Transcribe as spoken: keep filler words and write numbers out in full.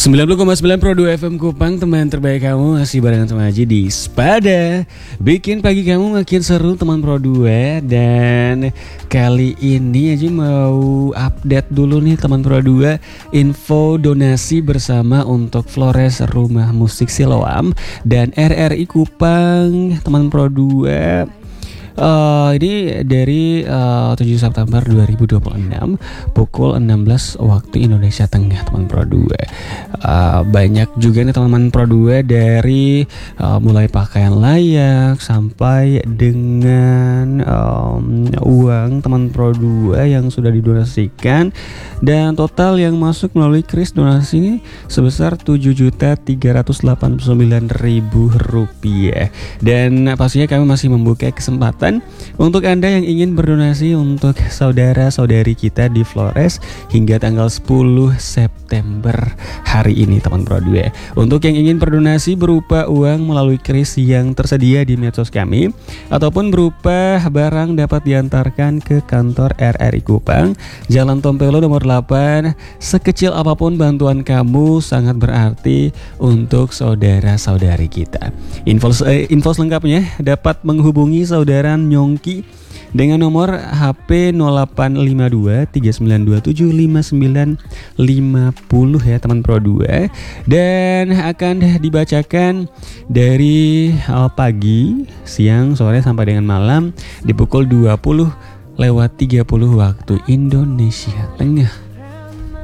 sembilan puluh koma sembilan Pro dua F M Kupang, teman terbaik kamu, masih barengan sama Aji di Spada. Bikin pagi kamu makin seru teman Pro dua. Dan kali ini Aji mau update dulu nih teman Pro dua, info donasi bersama untuk Flores Rumah Musik Siloam dan R R I Kupang teman Pro dua. Uh, ini dari uh, tujuh September dua ribu dua puluh enam pukul enam belas waktu Indonesia Tengah teman Pro dua. Uh, banyak juga nih teman-teman Pro dua, dari uh, mulai pakaian layak sampai dengan um, uang teman Pro dua yang sudah didonasikan, dan total yang masuk melalui kris donasi sebesar tujuh juta tiga ratus delapan puluh sembilan ribu rupiah. Dan pastinya kami masih membuka kesempatan untuk Anda yang ingin berdonasi untuk saudara-saudari kita di Flores hingga tanggal sepuluh September hari ini teman Pro dua. Untuk yang ingin berdonasi berupa uang melalui kris yang tersedia di medsos kami, ataupun berupa barang dapat diantarkan ke kantor R R I Kupang, Jalan Tompelo nomor delapan. Sekecil apapun bantuan kamu sangat berarti untuk saudara-saudari kita. Info, eh, info lengkapnya dapat menghubungi saudara Nyongki dengan nomor H P nol delapan lima dua tiga sembilan dua tujuh lima sembilan lima nol ya teman Pro dua, dan akan dibacakan dari pagi, siang, sore sampai dengan malam di pukul dua puluh lewat tiga puluh waktu Indonesia Tengah.